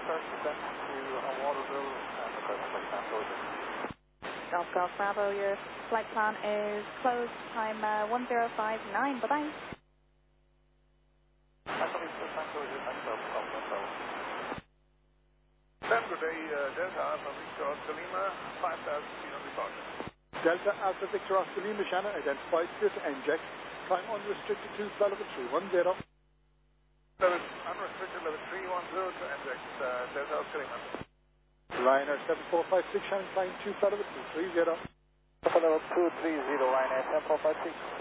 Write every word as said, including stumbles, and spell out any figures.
start descent to uh, Waterville and the present flight plan closure. Golf Golf Bravo, your flight plan is closed, time uh, one zero five nine, bye-bye. Actually, first time closure, next Golf Golf Bravo. Then good day, uh, Delta Alpha Victor Oscar Lima, five thousand feet on departure. Delta Alpha Victor Oscar Lima, Shannon, identified clear to N-J. Time unrestricted to flight level three one zero. Level, unrestricted level three one zero to N J, uh, Delta Oscar Lima. Ryanair seven four five six, Shannon, flying to flight level two three zero. Level two three zero, Ryanair seven four five six.